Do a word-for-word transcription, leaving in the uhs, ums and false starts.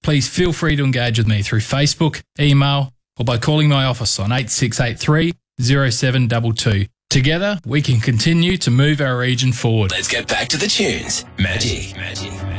please feel free to engage with me through Facebook, email, or by calling my office on eight six eight three, zero seven two two. Together, we can continue to move our region forward. Let's get back to the tunes. Magic. Magic.